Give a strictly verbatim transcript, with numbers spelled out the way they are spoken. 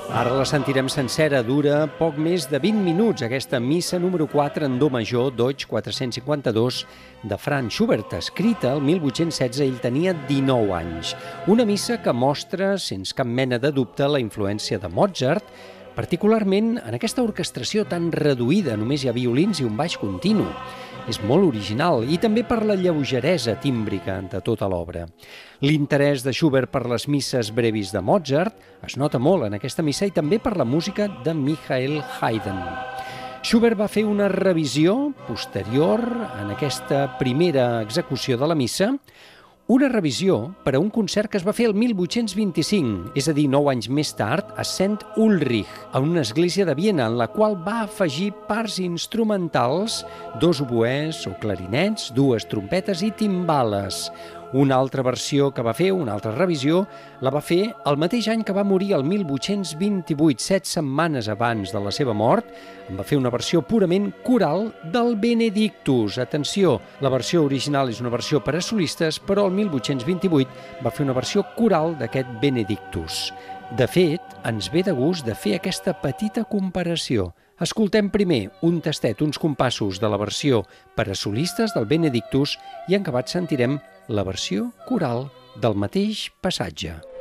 Ara la sentirem sencera, dura poc més de vint minuts, aquesta missa número quatre en do major, Deutsch quatre-cents cinquanta-dos, de Franz Schubert, escrita el mil vuit-cents setze, ell tenia dinou anys. Una missa que mostra, sense cap mena de dubte, la influència de Mozart, particularment en aquesta orquestració tan reduïda, només hi ha violins i un baix continu. És molt original i també per la lleugeresa tímbrica de tota l'obra. L'interès de Schubert per les misses brevis de Mozart es nota molt en aquesta missa i també per la música de Michael Haydn. Schubert va fer una revisió posterior en aquesta primera execució de la missa, una revisió per a un concert que es va fer el mil vuit-cents vint-i-cinc, és a dir, nou anys més tard, a Sant Ulrich, a una església de Viena, en la qual va afegir parts instrumentals, dos oboès o clarinets, dues trompetes i timbales. Una altra versió que va fer, una altra revisió, la va fer el mateix any que va morir el mil vuit-cents vint-i-vuit, set setmanes abans de la seva mort, en va fer una versió purament coral del Benedictus. Atenció, la versió original és una versió per a solistes, però el mil vuit-cents vint-i-vuit va fer una versió coral d'aquest Benedictus. De fet, ens ve de gust de fer aquesta petita comparació. Escoltem primer un tastet, uns compassos de la versió per a solistes del Benedictus i en acabat sentirem la versió coral del mateix passatge.